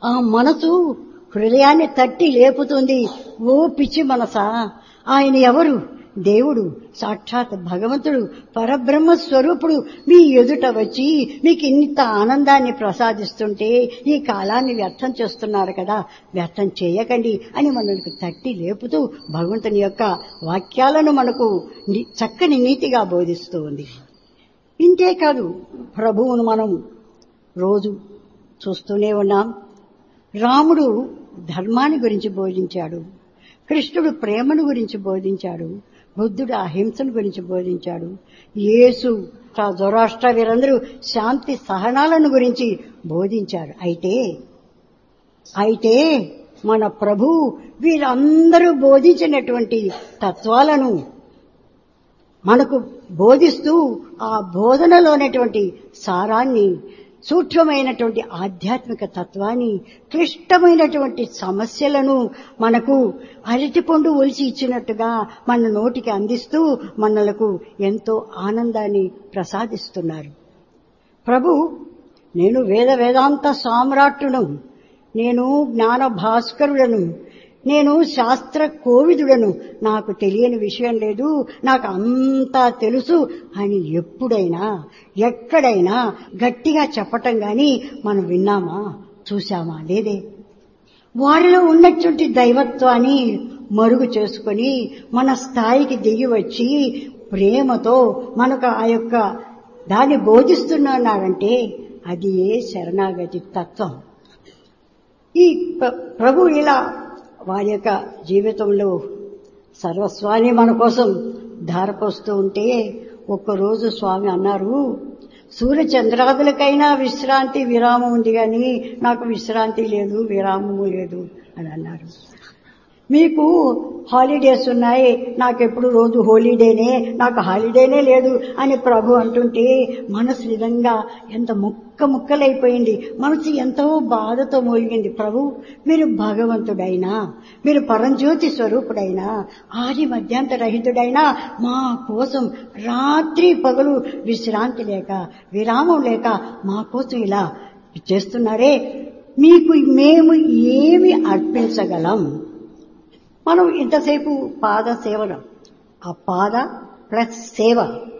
ఆ మనసు హృదయాన్ని తట్టి లేపుతుంది. ఓ పిచ్చి మనసా, ఆయన ఎవరు? దేవుడు, సాక్షాత్ భగవంతుడు, పరబ్రహ్మ స్వరూపుడు మీ ఎదుట వచ్చి మీకు ఇంత ఆనందాన్ని ప్రసాదిస్తుంటే ఈ కాలాన్ని వ్యర్థం చేస్తున్నారు కదా, వ్యర్థం చేయకండి అని మనకు తట్టి లేపుతూ భగవంతుని యొక్క వాక్యాలను మనకు చక్కని నీతిగా బోధిస్తూ ఉంది. ఇంతేకాదు, ప్రభువును మనం రోజు చూస్తూనే ఉన్నాం. రాముడు ధర్మాన్ని గురించి బోధించాడు, కృష్ణుడు ప్రేమను గురించి బోధించాడు, బుద్ధుడు అహింసను గురించి బోధించాడు, యేసు జొరాష్ట్ర వీరందరూ శాంతి సహనాలను గురించి బోధించారు. అయితే మన ప్రభువు వీరందరూ బోధించినటువంటి తత్వాలను మనకు బోధిస్తూ ఆ బోధనలోనేటువంటి సారాన్ని, సూక్ష్మమైనటువంటి ఆధ్యాత్మిక తత్వాన్ని, క్లిష్టమైనటువంటి సమస్యలను మనకు అరటిపండు ఒలిచి ఇచ్చినట్టుగా మన నోటికి అందిస్తూ మనలకు ఎంతో ఆనందాన్ని ప్రసాదిస్తున్నారు. ప్రభు, నేను వేదాంత సామ్రాట్టును, నేను జ్ఞాన భాస్కరుడను, నేను శాస్త్ర కోవిదుడను, నాకు తెలియని విషయం లేదు, నాకు అంతా తెలుసు అని ఎప్పుడైనా ఎక్కడైనా గట్టిగా చెప్పటం గాని మనం విన్నామా, చూశామా? లేదే. వారిలో ఉన్నటువంటి దైవత్వాన్ని మరుగు చేసుకొని మన స్థాయికి దిగి వచ్చి ప్రేమతో మనకు ఆ యొక్క దాన్ని బోధిస్తున్నాడంటే అది ఏ శరణాగతి తత్వం. ఈ ప్రభు ఇలా వారి యొక్క జీవితంలో సర్వస్వాన్ని మన కోసం ధారపోస్తూ ఉంటే ఒక్కరోజు స్వామి అన్నారు, సూర్యచంద్రాదులకైనా విశ్రాంతి విరామం ఉంది కానీ నాకు విశ్రాంతి లేదు, విరామము లేదు అని అన్నారు. మీకు హాలిడేస్ ఉన్నాయి, నాకెప్పుడు రోజు హోలీడేనే, నాకు హాలిడేనే లేదు అని ప్రభు అంటుంటే మనసు నిజంగా ఎంత ముక్కలైపోయింది. మనసు ఎంతో బాధతో మూలిగింది. ప్రభు, మీరు భగవంతుడైనా, మీరు పరంజ్యోతి స్వరూపుడైనా, ఆది మధ్యాంత రహితుడైనా మా కోసం రాత్రి పగలు విశ్రాంతి లేక విరామం లేక మా కోసం ఇలా చేస్తున్నారే, మీకు మేము ఏమి అర్పించగలం? మనం ఇంతసేపు పాద సేవనం, ఆ పాద ప్లస్ సేవ,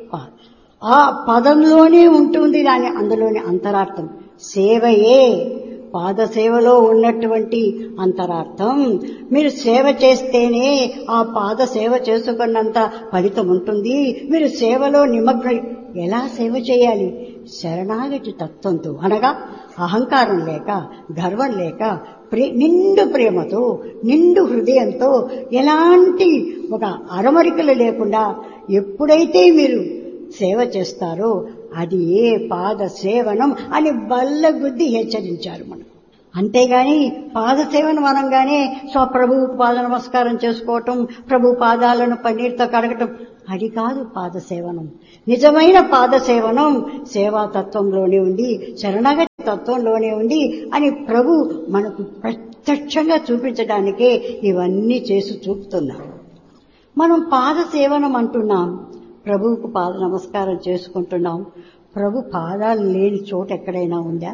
ఆ పదంలోనే ఉంటుంది దాని అందులోని అంతరార్థం. సేవయే పాదసేవలో ఉన్నటువంటి అంతరార్థం. మీరు సేవ చేస్తేనే ఆ పాద సేవ చేసుకున్నంత ఫలితం ఉంటుంది. మీరు సేవలో నిమగ్నం. ఎలా సేవ చేయాలి? శరణాగతి తత్వంతో, అనగా అహంకారం లేక, గర్వం లేక, నిండు ప్రేమతో, నిండు హృదయంతో, ఎలాంటి ఒక అరమరికలు లేకుండా ఎప్పుడైతే మీరు సేవ చేస్తారో అది ఏ పాద సేవనం అని బల్లగుద్ది హెచ్చరించారు మనం. అంతేగాని పాదసేవను అనంగానే ప్రభు పాద నమస్కారం చేసుకోవటం, ప్రభు పాదాలను పన్నీరుతో కడగటం, అది కాదు పాదసేవనం. నిజమైన పాదసేవనం సేవాతత్వంలోనే ఉంది, శరణాగతి తత్వంలోనే ఉంది అని ప్రభు మనకు ప్రత్యక్షంగా చూపించడానికే ఇవన్నీ చేసి చూపుతున్నాం. మనం పాదసేవనం అంటున్నాం, ప్రభువుకు పాద నమస్కారం చేసుకుంటున్నాం. ప్రభు పాదాలు లేని చోట ఎక్కడైనా ఉందా?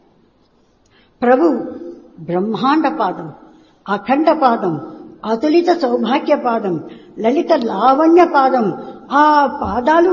ప్రభు బ్రహ్మాండ పాదం, అఖండ పాదం, అతులిత సౌభాగ్య పాదం, లలిత లావణ్య పాదం, ఆ పాదాలు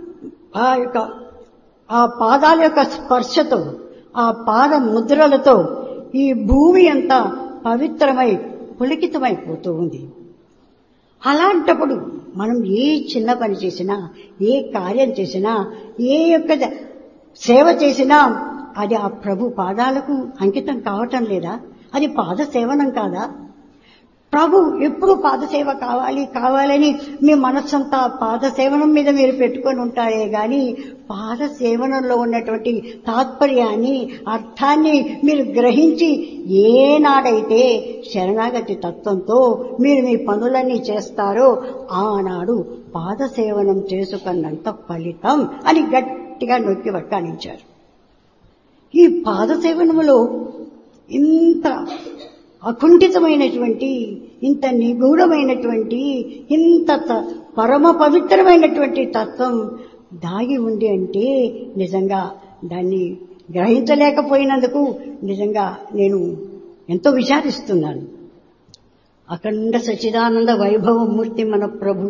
ఆ పాదాల యొక్క స్పర్శతో, ఆ పాద ముద్రలతో ఈ భూమి అంతా పవిత్రమై పులికితమైపోతూ ఉంది. అలాంటప్పుడు మనం ఏ చిన్న పని చేసినా, ఏ కార్యం చేసినా, ఏ యొక్క సేవ చేసినా అది ఆ ప్రభు పాదాలకు అంకితం కావటం లేదా? అది పాదసేవనం కాదా? ప్రభు ఎప్పుడు పాదసేవ కావాలని మీ మనస్సంతా పాదసేవనం మీద మీరు పెట్టుకొని ఉంటారే గాని పాదసేవనంలో ఉన్నటువంటి తాత్పర్యాన్ని, అర్థాన్ని మీరు గ్రహించి ఏనాడైతే శరణాగతి తత్వంతో మీరు మీ పనులన్నీ చేస్తారో ఆనాడు పాదసేవనం చేసుకున్నంత ఫలితం అని గట్టిగా నొక్కి వక్కానించారు. ఈ పాదసేవనములో ఇంత అకుంఠితమైనటువంటి, ఇంత నిగూఢమైనటువంటి, ఇంత పరమ పవిత్రమైనటువంటి తత్వం దాగి ఉంది అంటే నిజంగా దాన్ని గ్రహించలేకపోయినందుకు నిజంగా నేను ఎంతో విచారిస్తున్నాను. అఖండ సచిదానంద వైభవమూర్తి మన ప్రభు,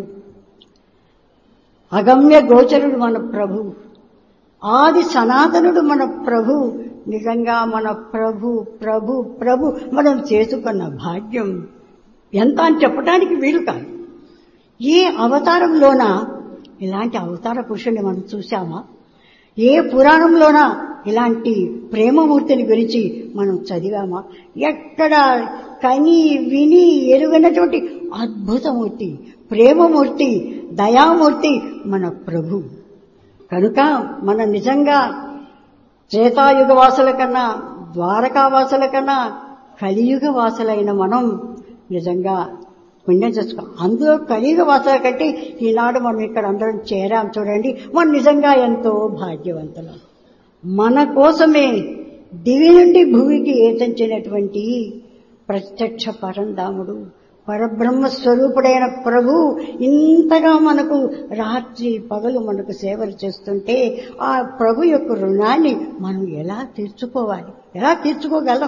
అగమ్య గోచరుడు మన ప్రభు, ఆది సనాతనుడు మన ప్రభు. నిజంగా మన ప్రభు ప్రభు ప్రభు మనం చేసుకున్న భాగ్యం ఎంత అని చెప్పడానికి వీలు కాదు. ఏ అవతారంలోనా ఇలాంటి అవతార పురుషుని మనం చూశామా? ఏ పురాణంలోనా ఇలాంటి ప్రేమమూర్తిని గురించి మనం చదివామా? ఎక్కడ కని విని ఎరుగనటువంటి అద్భుతమూర్తి, ప్రేమమూర్తి, దయామూర్తి మన ప్రభు. కనుక మన నిజంగా త్రేతాయుగ వాసుల కన్నా, ద్వారకావాసుల కన్నా కలియుగ వాసులైన మనం నిజంగా పుణ్యం చేసుకో. అందులో కలియుగ వాసుల కంటే ఈనాడు మనం ఇక్కడ అందరం చేరాం చూడండి, మనం నిజంగా ఎంతో భాగ్యవంతులం. మన కోసమే దివి నుండి భూమికి ఏతించినటువంటి ప్రత్యక్ష పరంధాముడు, పరబ్రహ్మ స్వరూపుడైన ప్రభు ఇంతగా మనకు రాత్రి పగలు మనకు సేవలు చేస్తుంటే ఆ ప్రభు యొక్క రుణాన్ని మనం ఎలా తీర్చుకోవాలి? ఎలా తీర్చుకోగలం?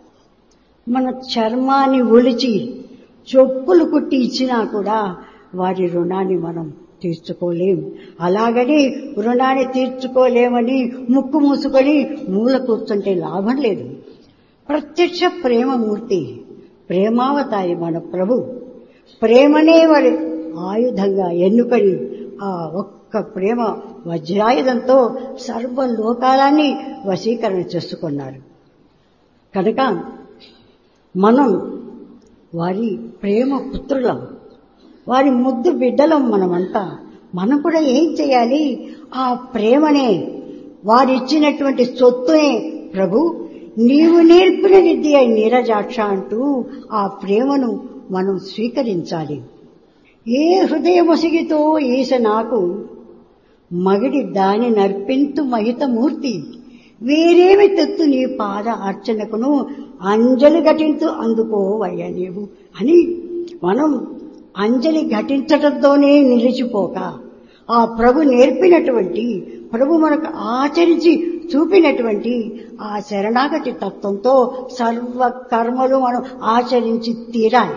మన చర్మాన్ని ఒలిచి చొప్పులు కుట్టి ఇచ్చినా కూడా వారి రుణాన్ని మనం తీర్చుకోలేం. అలాగని రుణాన్ని తీర్చుకోలేమని ముక్కు మూసుకొని మూల కూర్చుంటే లాభం లేదు. ప్రత్యక్ష ప్రేమమూర్తి, ప్రేమావతారి మన ప్రభు. ప్రేమనే వారి ఆయుధంగా ఎన్నుకొని ఆ ఒక్క ప్రేమ వజ్రాయుధంతో సర్వలోకాలని వశీకరణ చేసుకున్నారు. కనుక మనం వారి ప్రేమ పుత్రులం, వారి ముద్దు బిడ్డలం మనమంతా. మనం కూడా ఏం చేయాలి? ఆ ప్రేమనే, వారిచ్చినటువంటి సొత్తునే ప్రభు నీవు నేర్పిన విద్య నీరజాక్ష అంటూ ఆ ప్రేమను మనం స్వీకరించాలి. ఏ హృదయమొసిగితో ఈశ నాకు మగిడి దాని నర్పింతు మహితమూర్తి, వేరేమి తెత్తు నీ పాద అర్చనకును అంజలి ఘటించు అందుకోవయ్య నీవు అని మనం అంజలి ఘటించటంతోనే నిలిచిపోక ఆ ప్రభు నేర్పినటువంటి, ప్రభు మనకు ఆచరించి చూపినటువంటి ఆ శరణాగతి తత్వంతో సర్వ కర్మలు మనం ఆచరించి తీరాలి.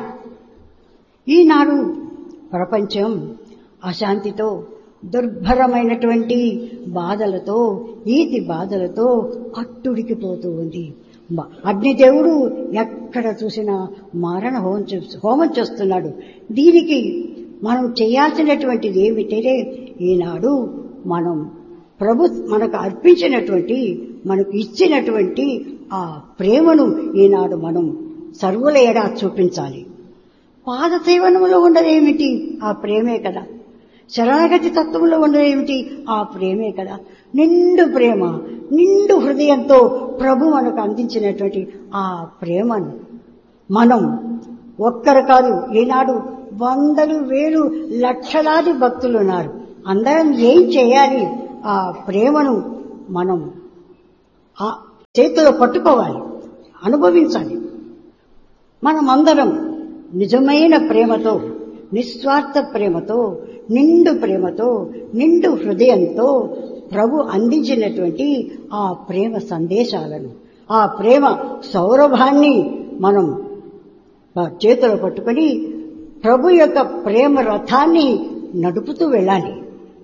ఈనాడు ప్రపంచం అశాంతితో, దుర్భరమైనటువంటి బాధలతో, ఈతి బాధలతో అట్టుడికిపోతూ ఉంది. అగ్నిదేవుడు ఎక్కడ చూసినా మారణ హోమం చేస్తున్నాడు. దీనికి మనం చేయాల్సినటువంటిది ఏమిటంటే ఈనాడు మనం ప్రభు మనకు అర్పించినటువంటి, మనకు ఇచ్చినటువంటి ఆ ప్రేమను ఈనాడు మనం సర్వుల ఎడా చూపించాలి. పాదసేవనంలో ఉన్నదేమిటి? ఆ ప్రేమే కదా. శరణాగతి తత్వంలో ఉన్నదేమిటి? ఆ ప్రేమే కదా. నిండు ప్రేమ, నిండు హృదయంతో ప్రభు మనకు అందించినటువంటి ఆ ప్రేమను మనం ఒక్కరు కాదు, ఈనాడు వందలు వేలు లక్షలాది భక్తులు ఉన్నారు. అందరం ఏం చేయాలి? ఆ ప్రేమను మనం ఆ చేతిలో పట్టుకోవాలి, అనుభవించాలి. మనమందరం నిజమైన ప్రేమతో, నిస్వార్థ ప్రేమతో, నిండు ప్రేమతో, నిండు హృదయంతో ప్రభు అందించినటువంటి ఆ ప్రేమ సందేశాలను, ఆ ప్రేమ సౌరభాన్ని మనం చేతిలో పట్టుకొని ప్రభు యొక్క ప్రేమ రథాన్ని నడుపుతూ వెళ్ళాలి.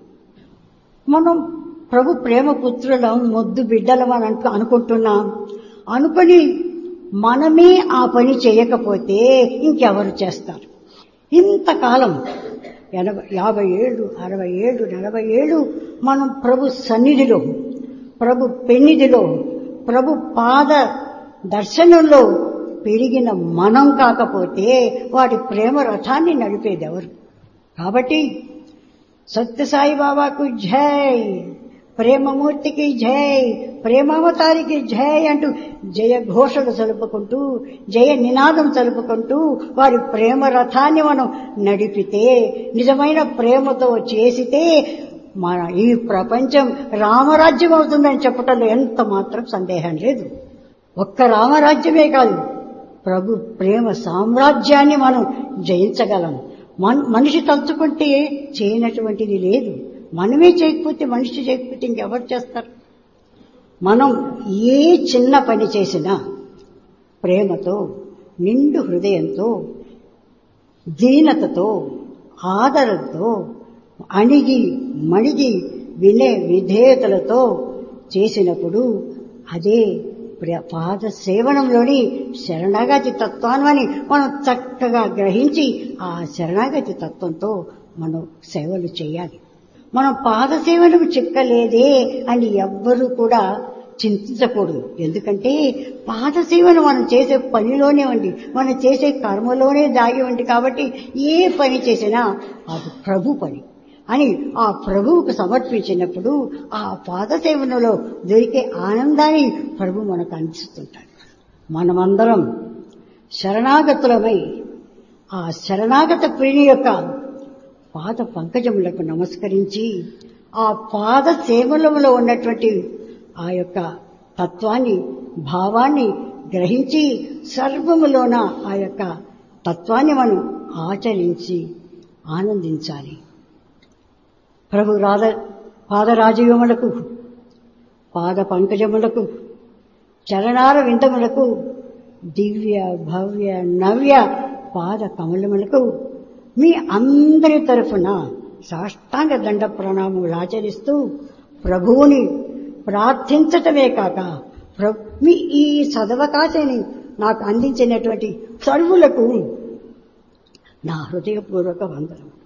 మనం ప్రభు ప్రేమ పుత్రులం, ముద్దు బిడ్డలం అని అనుకుంటున్నాం. అనుకొని మనమే ఆ పని చేయకపోతే ఇంకెవరు చేస్తారు? ఇంతకాలం 50 ఏళ్ళు, 60 ఏళ్ళు, 40 ఏళ్ళు మనం ప్రభు సన్నిధిలో, ప్రభు పెన్నిధిలో, ప్రభు పాద దర్శనంలో పెరిగిన మనం కాకపోతే వాటి ప్రేమ రథాన్ని నడిపేది ఎవరు? కాబట్టి సత్యసాయి బాబాకు జై, ప్రేమమూర్తికి జై, ప్రేమావతారికి జై అంటూ జయ ఘోషలు చలుపుకుంటూ, జయ నినాదం చలుపుకుంటూ వారి ప్రేమ రథాన్ని మనం నడిపితే, నిజమైన ప్రేమతో చేసితే మన ఈ ప్రపంచం రామరాజ్యం అవుతుందని చెప్పటంలో ఎంత మాత్రం సందేహం లేదు. ఒక్క రామరాజ్యమే కాదు, ప్రభు ప్రేమ సామ్రాజ్యాన్ని మనం జయించగలం. మనిషి తలుచుకుంటే చేయనటువంటిది లేదు. మనమే చేయకపోతే, మనిషి చేయకపోతే ఇంకెవరు చేస్తారు? మనం ఏ చిన్న పని చేసినా ప్రేమతో, నిండు హృదయంతో, దీనతతో, ఆదరంతో, అణిగి మణిగి వినే విధేయతలతో చేసినప్పుడు అదే పాద సేవనంలోని శరణాగతి తత్వాన్ని మనం చక్కగా గ్రహించి ఆ శరణాగతి తత్వంతో మనం సేవలు చేయాలి. మనం పాద సేవలకు చిక్కలేదే అని ఎవ్వరూ కూడా చింతించకూడదు. ఎందుకంటే పాద సేవను మనం చేసే పనిలోనే ఉంది, మనం చేసే కర్మలోనే దాగి ఉంది. కాబట్టి ఏ పని చేసినా అది ప్రభు పని అని ఆ ప్రభువుకు సమర్పించినప్పుడు ఆ పాద సేవనలో దొరికే ఆనందాన్ని ప్రభు మనకు అందిస్తుంటాడు. మనమందరం శరణాగతులమై ఆ శరణాగత ప్రియుని యొక్క పాద పంకజములకు నమస్కరించి ఆ పాద సేవలలో ఉన్నటువంటి ఆ యొక్క తత్వాన్ని, భావాన్ని గ్రహించి సర్వములోన ఆ యొక్క తత్వాన్ని మనం ఆచరించి ఆనందించాలి. ప్రభు పాదరాజయములకు, పాద పంకజములకు, చరణార విందములకు, దివ్య భవ్య నవ్య పాద కమలములకు మీ అందరి తరఫున సాష్టాంగ దండ ప్రణామములు ఆచరిస్తూ ప్రభువుని ప్రార్థించటమే కాక మీ ఈ సదవకాశాన్ని నాకు అందించినటువంటి సర్వులకు నా హృదయపూర్వక వందనం.